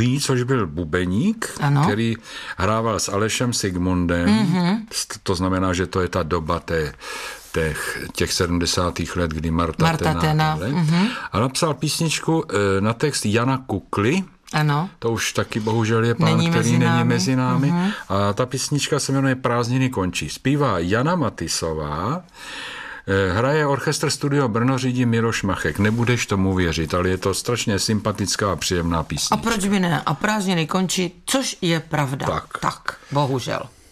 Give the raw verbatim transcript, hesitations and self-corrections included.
druhý, což byl bubeník, ano. který hrával s Alešem Sigmundem. Mm-hmm. To znamená, že to je ta doba té, těch, těch sedmdesátých let, kdy Marta, Marta Tena. Mm-hmm. A napsal písničku na text Jana Kukly. Ano. To už taky bohužel je pán, není který mezi není mezi námi. Mm-hmm. A ta písnička se jmenuje Prázdniny končí. Zpívá Jana Matisová, hraje orchestr Studio Brno, řídí Miloš Machek. Nebudeš tomu věřit, ale je to strašně sympatická a příjemná písnička. A proč by ne? A prázdniny končí, což je pravda. Tak. Tak, bohužel.